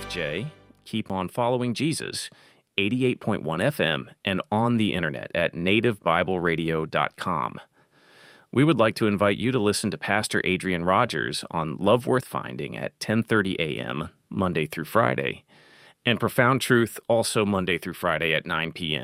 KFSJ. Keep on following Jesus, 88.1 FM, and on the internet at nativebibleradio.com. We would like to invite you to listen to Pastor Adrian Rogers on Love Worth Finding at 10:30 a.m. Monday through Friday, and Profound Truth also Monday through Friday at 9 p.m.